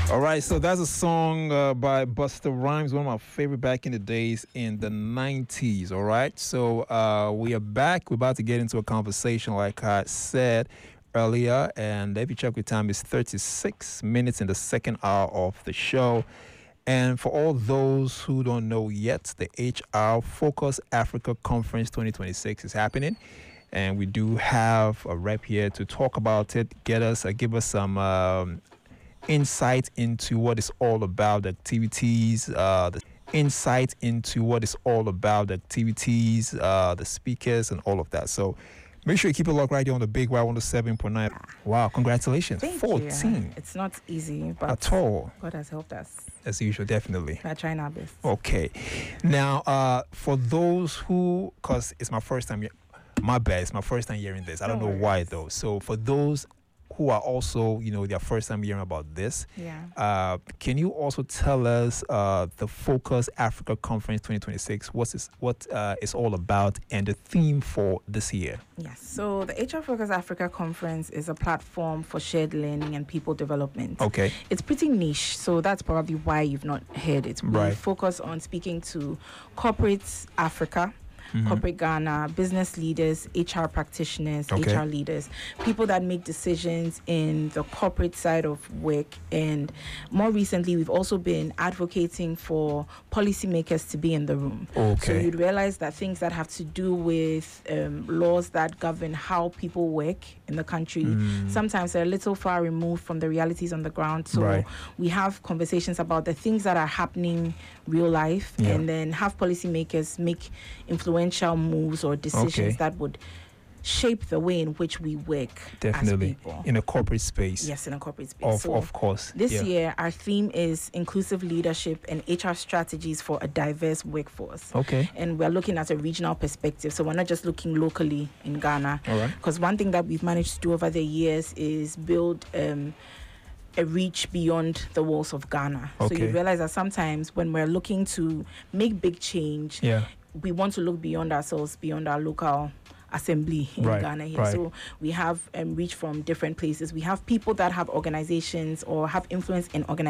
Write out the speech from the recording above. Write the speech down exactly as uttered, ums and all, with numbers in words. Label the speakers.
Speaker 1: All right, so that's a song uh, by Busta Rhymes, one of my favorite back in the days in the nineties. All right, so uh, we are back. We're about to get into a conversation, like I said earlier, and if you check your time, it's thirty-six minutes in the second hour of the show. And for all those who don't know yet, the H R Focus Africa Conference twenty twenty-six is happening. And we do have a rep here to talk about it, get us, uh, give us some um, insight into what it's all about, the activities, uh, the insight into what it's all about, the activities, uh, the speakers, and all of that. So make sure you keep it locked right here on the Big Y one oh seven point nine. Wow, congratulations.
Speaker 2: Thank
Speaker 1: fourteen.
Speaker 2: You. It's not easy, but
Speaker 1: at all.
Speaker 2: God has helped us.
Speaker 1: As usual, definitely.
Speaker 2: We're trying our best.
Speaker 1: Okay. Now, uh, for those who, because it's my first time, my bad, it's my first time hearing this. I don't, don't know why, though. So for those who are also, you know, their first time hearing about this,
Speaker 2: yeah.
Speaker 1: Uh, can you also tell us uh, the Focus Africa Conference twenty twenty-six, what's this, what uh, it's all about and the theme for this year?
Speaker 2: Yes, so the H R Focus Africa Conference is a platform for shared learning and people development.
Speaker 1: Okay.
Speaker 2: It's pretty niche, so that's probably why you've not heard it. We
Speaker 1: right.
Speaker 2: focus on speaking to corporates Africa, Mm-hmm. corporate Ghana, business leaders, H R practitioners, okay. H R leaders, people that make decisions in the corporate side of work. And more recently, we've also been advocating for policymakers to be in the room.
Speaker 1: Okay.
Speaker 2: So you'd realize that things that have to do with um, laws that govern how people work in the country, mm. sometimes they're a little far removed from the realities on the ground. So
Speaker 1: right.
Speaker 2: we have conversations about the things that are happening real life, yeah. and then have policymakers make influential moves or decisions okay. that would shape the way in which we work.
Speaker 1: Definitely.
Speaker 2: As people.
Speaker 1: In a corporate space.
Speaker 2: Yes, in a corporate space.
Speaker 1: Of,
Speaker 2: so
Speaker 1: of course.
Speaker 2: This
Speaker 1: yeah.
Speaker 2: year, our theme is inclusive leadership and H R strategies for a diverse workforce.
Speaker 1: Okay.
Speaker 2: And we're looking at a regional perspective. So we're not just looking locally in Ghana.
Speaker 1: All right.
Speaker 2: Because one thing that we've managed to do over the years is build um, a reach beyond the walls of Ghana.
Speaker 1: Okay.
Speaker 2: So you realize that sometimes when we're looking to make big change,
Speaker 1: yeah.
Speaker 2: we want to look beyond ourselves, beyond our local assembly in
Speaker 1: right,
Speaker 2: Ghana here.
Speaker 1: Right.
Speaker 2: So we have um, reach from different places. We have people that have organizations or have influence in organizations